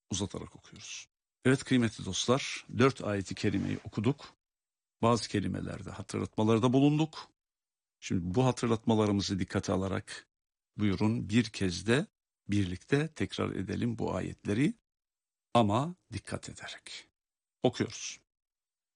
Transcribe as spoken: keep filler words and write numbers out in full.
uzatarak okuyoruz. Evet kıymetli dostlar, dört ayeti kerimeyi okuduk. Bazı kelimelerde hatırlatmalarda bulunduk. Şimdi bu hatırlatmalarımızı dikkate alarak buyurun bir kez de birlikte tekrar edelim bu ayetleri ama dikkat ederek. Okuyoruz.